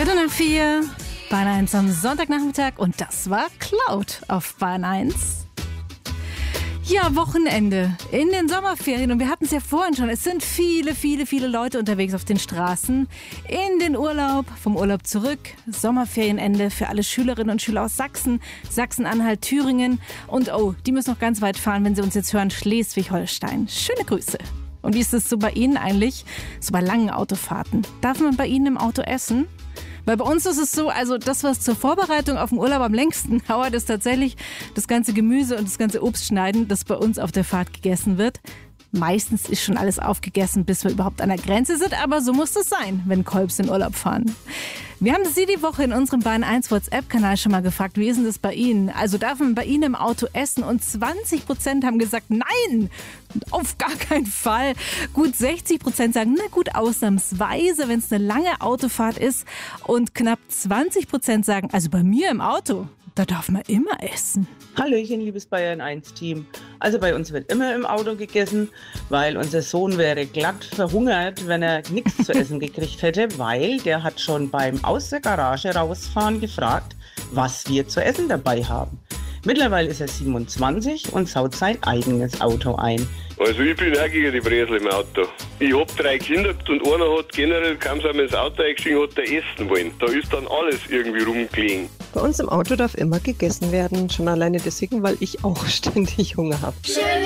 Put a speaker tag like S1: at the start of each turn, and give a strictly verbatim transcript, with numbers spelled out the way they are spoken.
S1: Viertel nach vier, Bahn eins am Sonntagnachmittag und das war Cloud auf Bahn eins. Ja, Wochenende in den Sommerferien und wir hatten es ja vorhin schon, es sind viele, viele, viele Leute unterwegs auf den Straßen, in den Urlaub, vom Urlaub zurück, Sommerferienende für alle Schülerinnen und Schüler aus Sachsen, Sachsen-Anhalt, Thüringen und oh, die müssen noch ganz weit fahren, wenn sie uns jetzt hören, Schleswig-Holstein. Schöne Grüße. Und wie ist es so bei Ihnen eigentlich, so bei langen Autofahrten? Darf man bei Ihnen im Auto essen? Weil bei uns ist es so, also das, was zur Vorbereitung auf den Urlaub am längsten dauert, ist tatsächlich das ganze Gemüse und das ganze Obst schneiden, das bei uns auf der Fahrt gegessen wird. Meistens ist schon alles aufgegessen, bis wir überhaupt an der Grenze sind, aber so muss es sein, wenn Kolbs in Urlaub fahren. Wir haben Sie die Woche in unserem Bahn eins WhatsApp-Kanal schon mal gefragt, wie ist denn das bei Ihnen? Also darf man bei Ihnen im Auto essen? Und zwanzig Prozent haben gesagt, nein, auf gar keinen Fall. Gut sechzig Prozent sagen, na gut, ausnahmsweise, wenn es eine lange Autofahrt ist. Und knapp zwanzig Prozent sagen, also bei mir im Auto, da darf man immer essen.
S2: Hallöchen, liebes Bayern eins Team. Also bei uns wird immer im Auto gegessen, weil unser Sohn wäre glatt verhungert, wenn er nichts zu essen gekriegt hätte, weil der hat schon beim aus der Garage rausfahren gefragt, was wir zu essen dabei haben. Mittlerweile ist er siebenundzwanzig und saut sein eigenes Auto ein.
S3: Also ich bin auch gegen die Bresel im Auto. Ich hab drei Kinder und einer hat generell kaum so ins Auto eingestiegen, hat der essen wollen. Da ist dann alles irgendwie rumgelegen.
S4: Bei uns im Auto darf immer gegessen werden, schon alleine deswegen, weil ich auch ständig Hunger habe.